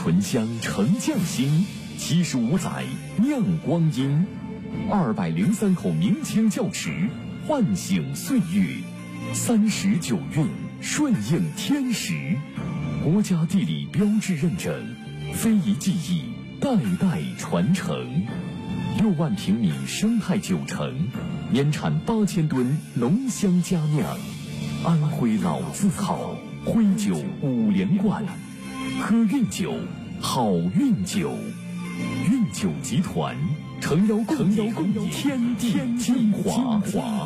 醇香成匠心，75载酿光阴，203口明清窖池唤醒岁月，39韵顺应天时，国家地理标志认证，非遗技艺代代传承，6万平米生态酒城，年产8000吨浓香佳酿，安徽老字号，徽酒5连冠，喝韵酒，好运酒，韵酒集团诚邀共饮天地精华。